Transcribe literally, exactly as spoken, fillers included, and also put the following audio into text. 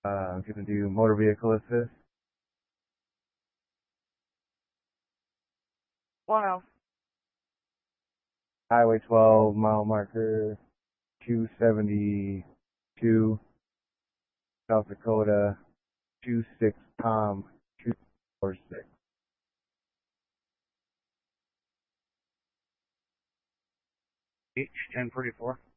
Uh, I'm going to do motor vehicle assist. one oh. Highway twelve, mile marker two seventy-two, South Dakota, two six Tom, two four six. H ten forty-four.